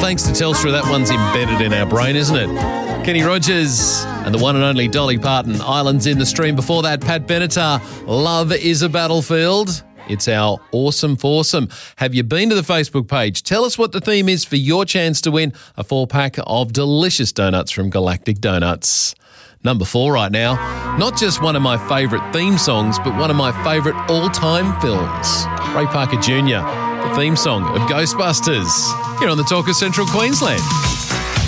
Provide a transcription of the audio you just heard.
thanks to Telstra, that one's embedded in our brain, isn't it? Kenny Rogers and the one and only Dolly Parton, Islands in the Stream. Before that, Pat Benatar, Love is a Battlefield. It's our awesome foursome. Have you been to the Facebook page? Tell us what the theme is for your chance to win a 4-pack of delicious donuts from Galactic Donuts. Number 4 right now, not just one of my favourite theme songs, but one of my favourite all-time films. Ray Parker Jr., the theme song of Ghostbusters, here on the Talk of Central Queensland.